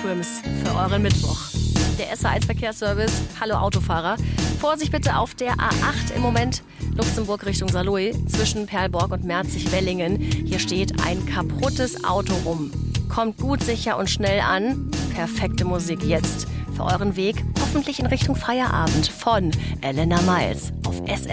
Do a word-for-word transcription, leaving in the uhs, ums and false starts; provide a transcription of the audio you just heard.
Trims für euren Mittwoch. Der S A eins Verkehrsservice. Hallo Autofahrer. Vorsicht bitte auf der A acht im Moment. Luxemburg Richtung Saarlouis zwischen Perlborg und Merzig-Wellingen. Hier steht ein kaputtes Auto rum. Kommt gut, sicher und schnell an. Perfekte Musik jetzt für euren Weg, hoffentlich in Richtung Feierabend von Elena Miles auf S R